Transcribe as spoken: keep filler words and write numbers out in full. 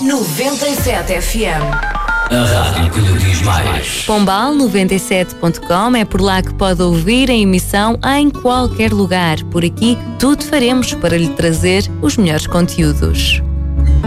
noventa e sete F M. A rádio que lhe diz mais. Pombal noventa e sete ponto com é por lá que pode ouvir a emissão em qualquer lugar. Por aqui, tudo faremos para lhe trazer os melhores conteúdos.